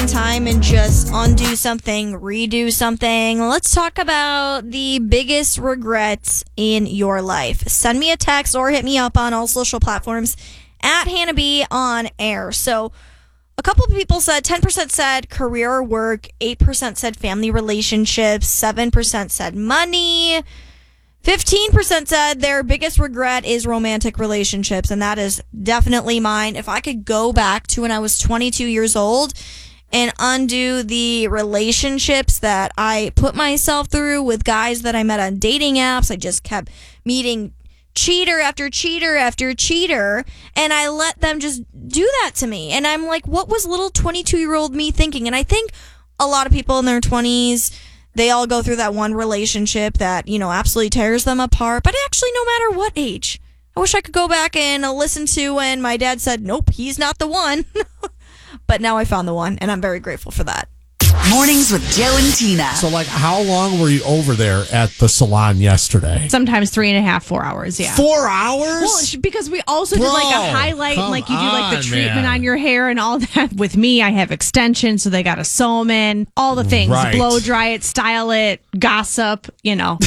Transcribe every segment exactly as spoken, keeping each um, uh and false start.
in time and just undo something, redo something, let's talk about the biggest regrets in your life. Send me a text or hit me up on all social platforms at Hannah B on air. So a couple of people said, ten percent said career or work, eight percent said family relationships, seven percent said money, fifteen percent said their biggest regret is romantic relationships, and that is definitely mine. If I could go back to when I was twenty-two years old and undo the relationships that I put myself through with guys that I met on dating apps, I just kept meeting cheater after cheater after cheater, and I let them just do that to me. And I'm like, what was little twenty-two-year-old me thinking? And I think a lot of people in their twenties, they all go through that one relationship that, you know, absolutely tears them apart. But actually, no matter what age, I wish I could go back and listen to when my dad said, nope, he's not the one. But now I found the one, and I'm very grateful for that. Mornings with Joe and Tina. So, like, how long were you over there at the salon yesterday? Sometimes three and a half, four hours, yeah. Four hours? Well, because we also Bro, did like a highlight, come like you do like the on, treatment man. on your hair and all that. With me, I have extensions, so they got to sew them in, all the things. Right. Blow dry it, style it, gossip, you know.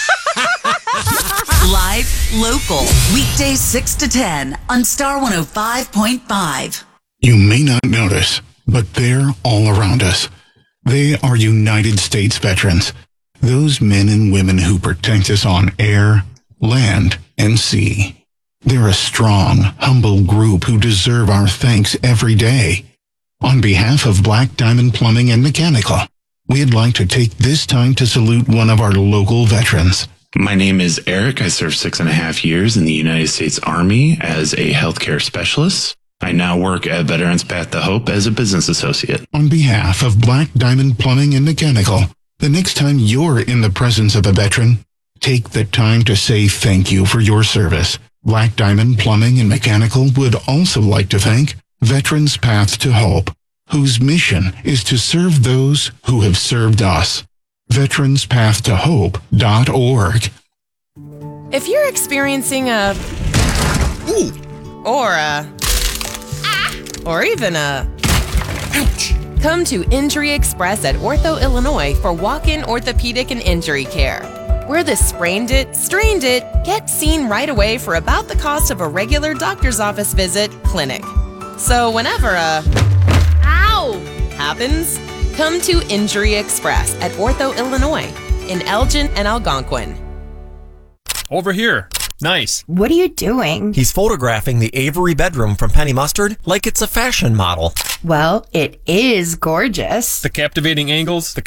Live, local, weekdays six to ten on Star one oh five point five. You may not notice, but they're all around us. They are United States veterans, those men and women who protect us on air, land, and sea. They're a strong, humble group who deserve our thanks every day. On behalf of Black Diamond Plumbing and Mechanical, we'd like to take this time to salute one of our local veterans. My name is Eric. I served six and a half years in the United States Army as a healthcare specialist. I now work at Veterans Path to Hope as a business associate. On behalf of Black Diamond Plumbing and Mechanical, the next time you're in the presence of a veteran, take the time to say thank you for your service. Black Diamond Plumbing and Mechanical would also like to thank Veterans Path to Hope, whose mission is to serve those who have served us. veterans path to hope dot org. If you're experiencing a Ooh. or a or even a ouch, come to Injury Express at Ortho, Illinois for walk-in orthopedic and injury care. Where the sprained it, strained it, get seen right away for about the cost of a regular doctor's office visit, clinic. So whenever a ow happens, come to Injury Express at Ortho, Illinois in Elgin and Algonquin. Over here. Nice. What are you doing? He's photographing the Avery bedroom from Penny Mustard like it's a fashion model. Well, it is gorgeous. The captivating angles, the